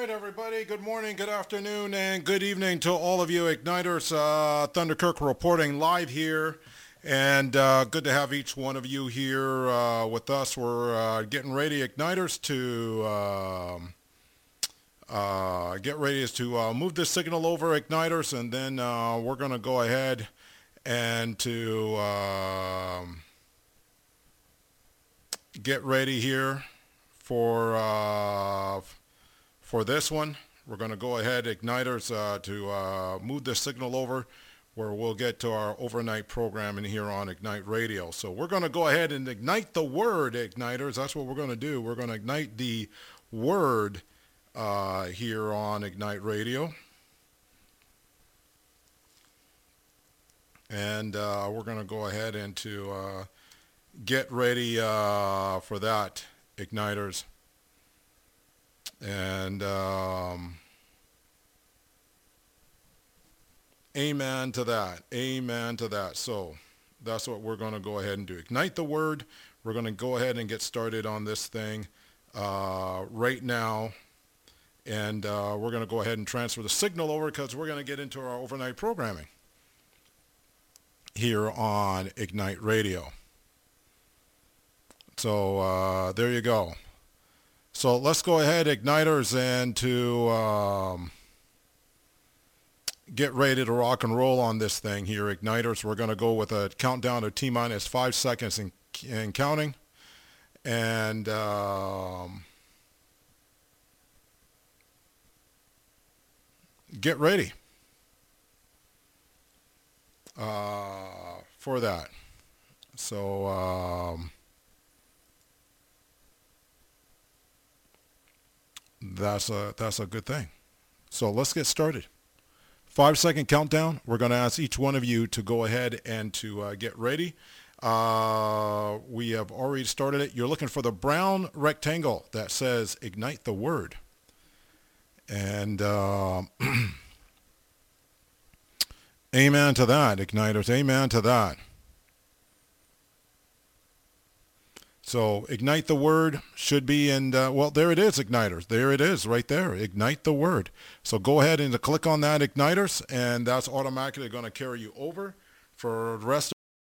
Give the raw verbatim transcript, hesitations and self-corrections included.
right, everybody. Good morning, good afternoon, and good evening to all of you Igniters. Uh, Thunder Kirk reporting live here, and uh, good to have each one of you here uh, with us. We're uh, getting ready, Igniters, to um uh, get ready to uh, move this signal over, Igniters, and then uh, we're going to go ahead and to um get ready here for uh, for this one. We're going to go ahead, Igniters, uh, to uh, move the signal over where we'll get to our overnight programming here on Ignite Radio. So we're going to go ahead and ignite the word, Igniters. That's what we're going to do. We're going to ignite the word uh, here on Ignite Radio. And uh, we're going to go ahead and to uh, get ready uh, for that, Igniters. And um, amen to that. Amen to that. So that's what we're going to go ahead and do. Ignite the word. We're going to go ahead and get started on this thing uh, right now. And uh, we're going to go ahead and transfer the signal over because we're going to get into our overnight programming here on Ignite Radio. So uh, there you go. So let's go ahead, Igniters, and to um, get ready to rock and roll on this thing here, Igniters. We're going to go with a countdown of T-minus five seconds and, and counting. And um, get ready uh, for that. So... Um, That's a, that's a good thing. So let's get started. Five second countdown. We're going to ask each one of you to go ahead and to uh, get ready. Uh, we have already started it. You're looking for the brown rectangle that says Ignite the Word. And uh, amen to that, Igniters. Amen to that. So Ignite the Word should be in, uh, well, there it is, Igniters. There it is right there. Ignite the Word. So go ahead and click on that, Igniters, and that's automatically going to carry you over for the rest